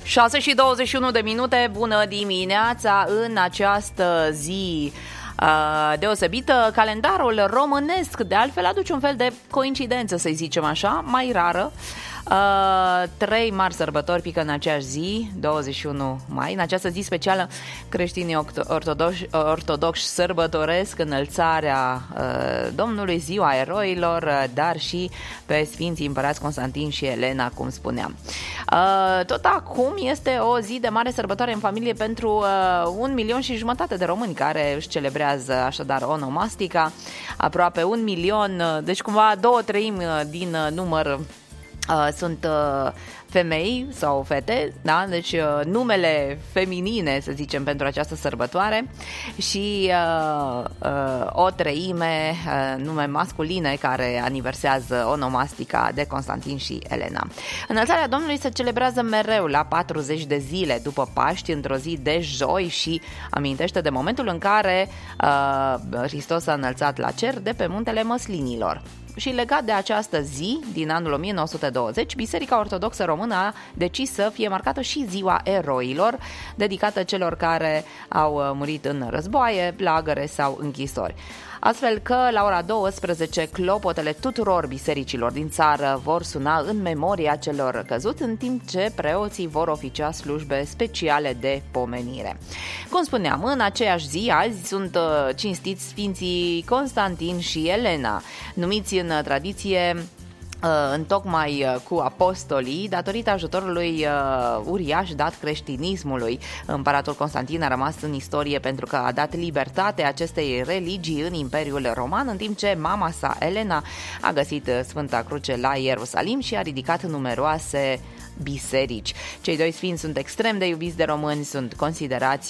6:21, bună dimineața în această zi deosebită. Calendarul românesc de altfel aduce un fel de coincidență, să-i zicem așa, mai rară. 3 mari sărbători pică în aceeași zi, 21 mai. În această zi specială, creștinii ortodoxi sărbătoresc înălțarea Domnului, ziua eroilor, dar și pe Sfinții Împărați Constantin și Elena, cum spuneam. Tot acum este o zi de mare sărbătoare în familie pentru 1,5 milion de români care își celebrează așadar onomastica. Aproape 1 milion, deci cumva 2/3 din număr sunt femei sau fete, da? Deci numele feminine, să zicem, pentru această sărbătoare și 1/3 nume masculine care aniversează onomastica de Constantin și Elena. Înălțarea Domnului se celebrează mereu la 40 de zile după Paști, într-o zi de joi, și amintește de momentul în care Hristos s-a înălțat la cer de pe muntele Măslinilor. Și legat de această zi, din anul 1920, Biserica Ortodoxă Română a decis să fie marcată și ziua eroilor, dedicată celor care au murit în războaie, lagăre sau închisori. Astfel că la ora 12 clopotele tuturor bisericilor din țară vor suna în memoria celor căzuți, în timp ce preoții vor oficia slujbe speciale de pomenire. Cum spuneam, în aceeași zi azi sunt cinstiți Sfinții Constantin și Elena, numiți în tradiție întocmai cu apostolii, datorită ajutorului uriaș dat creștinismului. Împăratul Constantin a rămas în istorie pentru că a dat libertate acestei religii în Imperiul Roman, în timp ce mama sa, Elena, a găsit Sfânta Cruce la Ierusalim și a ridicat numeroase biserici. Cei doi sfinți sunt extrem de iubiți de români, sunt considerați